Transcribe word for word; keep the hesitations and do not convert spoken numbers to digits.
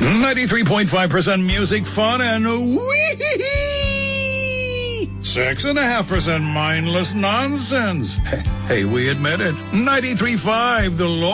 ninety-three point five percent music, fun, and wee six and a half percent mindless nonsense. Hey, we admit it. ninety-three point five, the law.